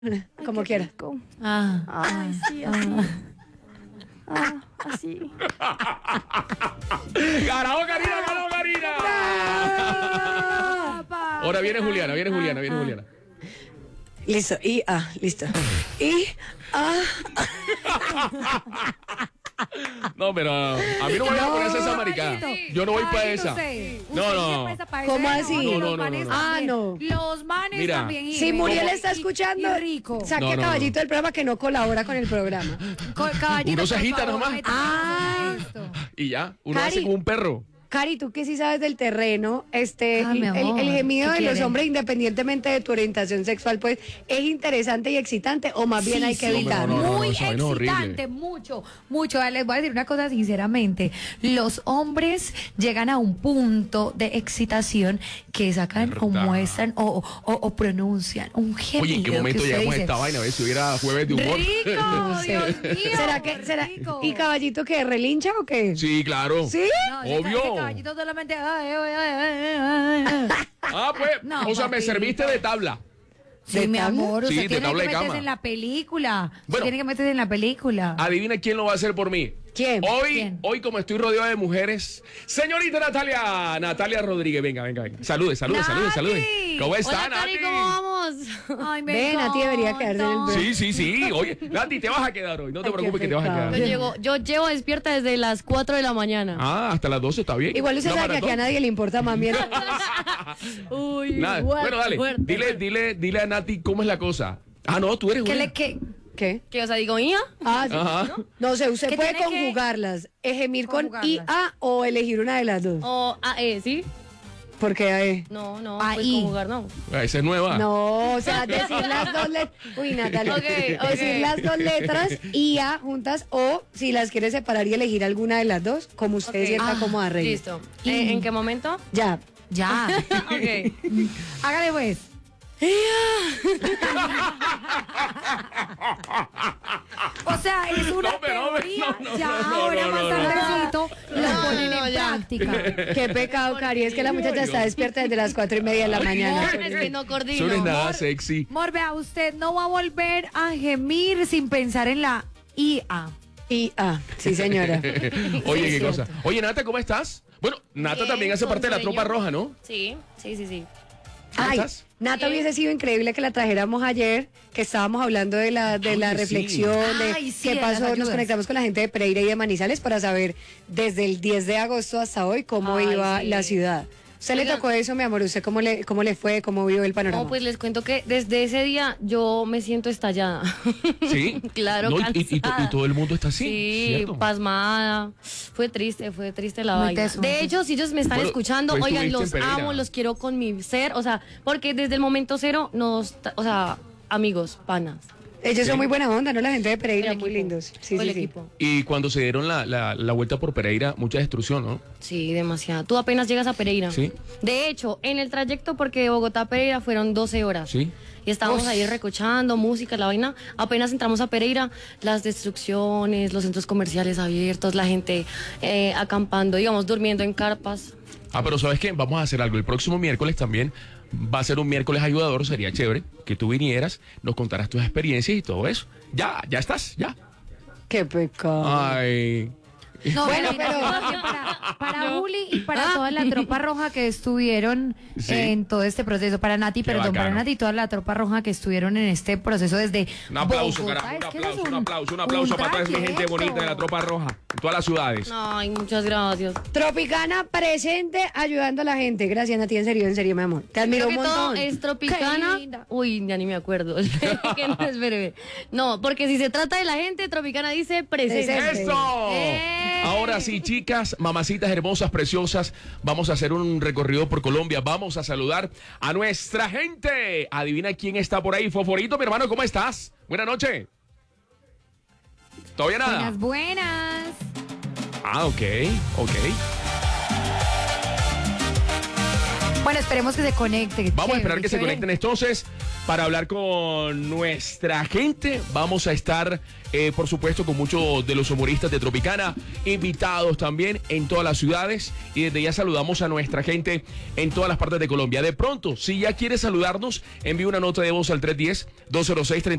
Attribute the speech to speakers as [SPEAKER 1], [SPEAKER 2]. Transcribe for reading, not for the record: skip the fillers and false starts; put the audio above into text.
[SPEAKER 1] Como quiera.
[SPEAKER 2] Ay, sí, así. Así.
[SPEAKER 3] ¡Ganó Karina! Ahora viene Juliana.
[SPEAKER 1] Listo, listo.
[SPEAKER 3] No, pero a mí no me voy a poner esa maricada. Yo no voy para esa. No.
[SPEAKER 1] ¿Cómo así?
[SPEAKER 3] No.
[SPEAKER 1] No.
[SPEAKER 2] Los manes
[SPEAKER 3] Mira.
[SPEAKER 2] también.
[SPEAKER 1] Si Muriel está escuchando,
[SPEAKER 2] y rico.
[SPEAKER 1] saque a Caballito del programa que no colabora con el programa.
[SPEAKER 2] Caballito,
[SPEAKER 3] Uno se
[SPEAKER 2] por
[SPEAKER 3] agita
[SPEAKER 2] favor,
[SPEAKER 3] nomás.
[SPEAKER 2] métase esto.
[SPEAKER 3] Y ya, uno
[SPEAKER 1] Cari.
[SPEAKER 3] hace como un perro.
[SPEAKER 1] Cari, tú que sí sabes del terreno,
[SPEAKER 2] mi amor,
[SPEAKER 1] el gemido
[SPEAKER 2] ¿qué
[SPEAKER 1] de los
[SPEAKER 2] quiere?
[SPEAKER 1] hombres, independientemente de tu orientación sexual, pues, ¿es interesante y excitante o más bien hay que evitarlo?
[SPEAKER 3] No,
[SPEAKER 2] Muy
[SPEAKER 3] esa vaina es horrible.
[SPEAKER 2] excitante, mucho. Les voy a decir una cosa sinceramente. Los hombres llegan a un punto de excitación que sacan o
[SPEAKER 3] ¿Verdad?
[SPEAKER 2] muestran o pronuncian un gemido.
[SPEAKER 3] Oye, ¿en qué momento
[SPEAKER 2] que usted
[SPEAKER 3] llegamos a
[SPEAKER 2] dice,
[SPEAKER 3] esta vaina? A ver si hubiera jueves de humor.
[SPEAKER 2] ¡Rico!
[SPEAKER 1] Sí.
[SPEAKER 2] Dios mío.
[SPEAKER 1] ¿Será?
[SPEAKER 2] rico.
[SPEAKER 1] ¿Y Caballito que relincha o qué?
[SPEAKER 3] Sí, claro.
[SPEAKER 1] ¿Sí?
[SPEAKER 2] No,
[SPEAKER 3] Obvio.
[SPEAKER 2] ese caballito solamente.
[SPEAKER 3] Ah, pues,
[SPEAKER 2] No,
[SPEAKER 3] o sea, me
[SPEAKER 2] papito.
[SPEAKER 3] serviste de tabla.
[SPEAKER 2] Sí,
[SPEAKER 1] ¿De
[SPEAKER 2] mi
[SPEAKER 1] tabla?
[SPEAKER 2] amor,
[SPEAKER 3] Sí,
[SPEAKER 2] usted
[SPEAKER 3] de
[SPEAKER 2] tiene
[SPEAKER 3] tabla
[SPEAKER 2] que
[SPEAKER 3] de
[SPEAKER 2] meterse
[SPEAKER 3] cama.
[SPEAKER 2] en la película.
[SPEAKER 3] Bueno.
[SPEAKER 2] Usted tiene que meterse en la película.
[SPEAKER 3] Adivina quién lo va a hacer por mí.
[SPEAKER 1] ¿Quién?
[SPEAKER 3] Hoy, como estoy rodeado de mujeres, señorita Natalia Rodríguez, venga. Salude.
[SPEAKER 2] Nati.
[SPEAKER 3] ¿Cómo está,
[SPEAKER 4] Hola,
[SPEAKER 3] Nati?
[SPEAKER 4] Cari, ¿cómo vamos?
[SPEAKER 2] Ay, me
[SPEAKER 1] Ven, Nati debería quedarse en el
[SPEAKER 2] encanta.
[SPEAKER 1] break.
[SPEAKER 3] Sí. Oye, Nati, te vas a quedar hoy. No te
[SPEAKER 1] Ay,
[SPEAKER 3] preocupes
[SPEAKER 1] qué
[SPEAKER 3] que te vas a
[SPEAKER 1] pecado.
[SPEAKER 3] quedar.
[SPEAKER 4] Yo llevo despierta desde las 4 de la mañana.
[SPEAKER 3] Ah, hasta las 12 está bien.
[SPEAKER 1] Igual usted
[SPEAKER 3] Una
[SPEAKER 1] sabe que aquí a
[SPEAKER 3] maratón.
[SPEAKER 1] nadie le importa más bien.
[SPEAKER 4] Uy,
[SPEAKER 3] Nada,
[SPEAKER 4] fuerte,
[SPEAKER 3] bueno, dale.
[SPEAKER 4] fuerte.
[SPEAKER 3] Dile a Nati cómo es la cosa. Ah, no, tú eres buena.
[SPEAKER 1] ¿Qué?
[SPEAKER 4] ¿Qué? O sea, digo, ¿ia?
[SPEAKER 1] Sí.
[SPEAKER 3] Ajá.
[SPEAKER 1] No sé, usted
[SPEAKER 2] ¿Qué
[SPEAKER 1] puede
[SPEAKER 2] tiene que
[SPEAKER 1] conjugarlas. Gemir con
[SPEAKER 2] conjugarlas?
[SPEAKER 1] IA o elegir una de las dos.
[SPEAKER 4] O AE, ¿sí?
[SPEAKER 1] ¿Por qué AE?
[SPEAKER 4] No,
[SPEAKER 2] Ahí.
[SPEAKER 4] pues conjugar, no.
[SPEAKER 3] Ah, esa es nueva.
[SPEAKER 1] No, o sea, decir las dos letras. Uy, Natalia.
[SPEAKER 4] Ok.
[SPEAKER 1] Decir las dos letras IA juntas o si las quiere separar y elegir alguna de las dos, como usted
[SPEAKER 4] Ok.
[SPEAKER 1] sienta cómoda, Rey.
[SPEAKER 4] Listo. ¿En qué momento?
[SPEAKER 1] Ya.
[SPEAKER 2] Ya.
[SPEAKER 4] Ok.
[SPEAKER 2] Hágale pues. O sea, es una
[SPEAKER 3] No, pero,
[SPEAKER 2] teoría.
[SPEAKER 3] no,
[SPEAKER 2] Ya
[SPEAKER 3] no,
[SPEAKER 2] ahora
[SPEAKER 3] no,
[SPEAKER 2] más
[SPEAKER 3] no,
[SPEAKER 2] tardecito lo
[SPEAKER 4] No,
[SPEAKER 2] ponen
[SPEAKER 4] no,
[SPEAKER 2] en
[SPEAKER 4] ya.
[SPEAKER 2] práctica.
[SPEAKER 1] Qué pecado, Cari. Es que la muchacha está despierta desde las 4:30 de la mañana.
[SPEAKER 4] Es que no
[SPEAKER 3] Eso no es
[SPEAKER 4] coordino.
[SPEAKER 3] nada sexy.
[SPEAKER 2] Mor, vea, usted no va a volver a gemir sin pensar en la IA.
[SPEAKER 1] IA. Sí, señora.
[SPEAKER 3] Oye,
[SPEAKER 1] Sí,
[SPEAKER 3] qué
[SPEAKER 1] es
[SPEAKER 3] cosa.
[SPEAKER 1] cierto.
[SPEAKER 3] Oye, Nata, ¿cómo estás? Bueno, Nata
[SPEAKER 4] Bien,
[SPEAKER 3] también hace
[SPEAKER 4] con
[SPEAKER 3] parte de la
[SPEAKER 4] sueño.
[SPEAKER 3] tropa roja, ¿no?
[SPEAKER 4] Sí.
[SPEAKER 3] ¿Cómo
[SPEAKER 1] Ay,
[SPEAKER 3] estás?
[SPEAKER 1] Nata,
[SPEAKER 4] Bien.
[SPEAKER 1] hubiese sido increíble que la trajéramos ayer, que estábamos hablando de la
[SPEAKER 3] Oye,
[SPEAKER 1] reflexión, de
[SPEAKER 2] Ay, sí,
[SPEAKER 1] qué
[SPEAKER 2] de las
[SPEAKER 1] pasó. Nos
[SPEAKER 2] ayudas.
[SPEAKER 1] conectamos con la gente de Pereira y de Manizales para saber desde el 10 de agosto hasta hoy cómo
[SPEAKER 4] Ay,
[SPEAKER 1] iba
[SPEAKER 4] sí.
[SPEAKER 1] la ciudad. ¿Usted le
[SPEAKER 4] Oigan.
[SPEAKER 1] tocó eso, mi amor? ¿Usted cómo le fue? ¿Cómo vio el panorama?
[SPEAKER 4] No, pues les cuento que desde ese día yo me siento estallada.
[SPEAKER 3] Sí.
[SPEAKER 4] Claro,
[SPEAKER 3] No, y
[SPEAKER 4] cansada.
[SPEAKER 3] todo el mundo está así.
[SPEAKER 4] Sí,
[SPEAKER 3] ¿cierto?
[SPEAKER 4] pasmada. Fue triste la
[SPEAKER 2] Muy
[SPEAKER 4] vaina.
[SPEAKER 2] teso, muy
[SPEAKER 4] De
[SPEAKER 2] teso.
[SPEAKER 4] hecho, si ellos me están
[SPEAKER 3] Bueno,
[SPEAKER 4] escuchando,
[SPEAKER 3] tú
[SPEAKER 4] oigan,
[SPEAKER 3] estuviste
[SPEAKER 4] los
[SPEAKER 3] en Pereira.
[SPEAKER 4] amo, los quiero con mi ser, o sea, porque desde el momento cero o sea, amigos, panas.
[SPEAKER 1] Ellos
[SPEAKER 3] Sí.
[SPEAKER 1] son muy buena onda, ¿no? La gente de Pereira,
[SPEAKER 4] El
[SPEAKER 1] muy
[SPEAKER 4] equipo.
[SPEAKER 1] lindos. Sí,
[SPEAKER 4] Fue
[SPEAKER 1] sí,
[SPEAKER 4] el
[SPEAKER 1] sí.
[SPEAKER 4] equipo.
[SPEAKER 3] Y cuando se dieron la vuelta por Pereira, mucha destrucción, ¿no?
[SPEAKER 4] Sí, demasiado. Tú apenas llegas a Pereira.
[SPEAKER 3] Sí.
[SPEAKER 4] De hecho, en el trayecto, porque de Bogotá a Pereira fueron 12 horas.
[SPEAKER 3] Sí.
[SPEAKER 4] Y estábamos ahí recochando, música, la vaina. Apenas entramos a Pereira, las destrucciones, los centros comerciales abiertos, la gente acampando, digamos, durmiendo en carpas.
[SPEAKER 3] Ah, pero ¿sabes qué? Vamos a hacer algo. El próximo miércoles también va a ser un miércoles ayudador. Sería chévere que tú vinieras, nos contaras tus experiencias y todo eso. Ya estás, ya.
[SPEAKER 1] Qué pecado.
[SPEAKER 3] Ay.
[SPEAKER 2] No,
[SPEAKER 1] Bueno,
[SPEAKER 2] mira,
[SPEAKER 1] pero-
[SPEAKER 2] más bien para Juli y para toda la tropa roja que estuvieron
[SPEAKER 3] Sí.
[SPEAKER 2] en todo este proceso, para Nati,
[SPEAKER 3] Qué
[SPEAKER 2] perdón, para
[SPEAKER 3] bacano.
[SPEAKER 2] Nati y toda la tropa roja que estuvieron en este proceso desde
[SPEAKER 3] Un aplauso,
[SPEAKER 2] Bogotá.
[SPEAKER 3] carajo,
[SPEAKER 2] Es que eso es
[SPEAKER 3] un aplauso para toda esa gente
[SPEAKER 2] trayecto.
[SPEAKER 3] bonita de la tropa roja, en todas las ciudades.
[SPEAKER 4] Ay, muchas gracias.
[SPEAKER 1] Tropicana presente ayudando a la gente. Gracias, Nati, en serio, mi amor. Te admiro
[SPEAKER 4] Creo
[SPEAKER 1] un
[SPEAKER 4] que todo
[SPEAKER 1] montón.
[SPEAKER 4] es Tropicana.
[SPEAKER 2] Qué linda.
[SPEAKER 4] Uy, ya ni me acuerdo. Que no, espere. No, porque si se trata de la gente, Tropicana dice presente.
[SPEAKER 1] Presente.
[SPEAKER 3] ¡Eso!
[SPEAKER 4] ¡Eh!
[SPEAKER 3] Ahora sí, chicas, mamacitas hermosas, preciosas, vamos a hacer un recorrido por Colombia. Vamos a saludar a nuestra gente. Adivina quién está por ahí. Foforito, mi hermano, ¿cómo estás? Buenas noches. ¿Todavía nada?
[SPEAKER 2] Buenas, buenas.
[SPEAKER 3] Ah, ok.
[SPEAKER 2] Bueno, esperemos que se conecte.
[SPEAKER 3] Vamos a esperar que se
[SPEAKER 2] chévere.
[SPEAKER 3] conecten entonces para hablar con nuestra gente. Vamos a estar, por supuesto, con muchos de los humoristas de Tropicana, invitados también en todas las ciudades. Y desde ya saludamos a nuestra gente en todas las partes de Colombia. De pronto, si ya quieres saludarnos, envíe una nota de voz al 206